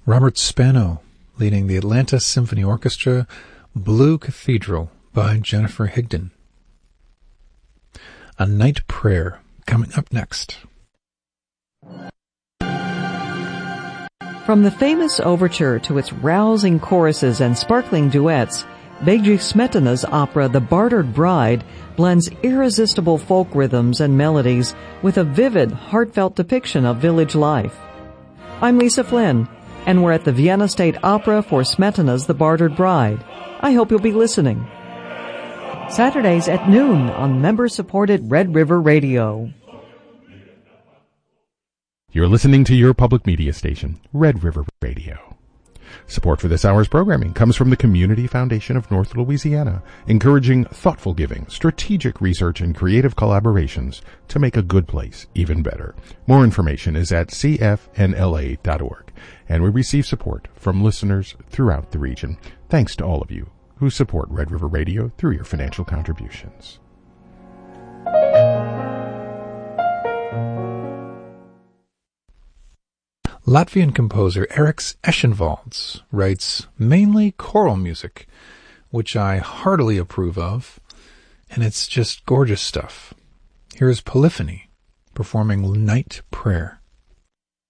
Robert Spano, leading the Atlanta Symphony Orchestra, Blue Cathedral by Jennifer Higdon. A Night Prayer, coming up next. From the famous overture to its rousing choruses and sparkling duets, Bedřich Smetana's opera The Bartered Bride blends irresistible folk rhythms and melodies with a vivid, heartfelt depiction of village life. I'm Lisa Flynn, and we're at the Vienna State Opera for Smetana's The Bartered Bride. I hope you'll be listening. Saturdays at noon on member-supported Red River Radio. You're listening to your public media station, Red River Radio. Support for this hour's programming comes from the Community Foundation of North Louisiana, encouraging thoughtful giving, strategic research, and creative collaborations to make a good place even better. More information is at cfnla.org, and we receive support from listeners throughout the region. Thanks to all of you who support Red River Radio through your financial contributions. Latvian composer Eriks Eschenvalds writes mainly choral music, which I heartily approve of, and it's just gorgeous stuff. Here is Polyphony performing Night Prayer.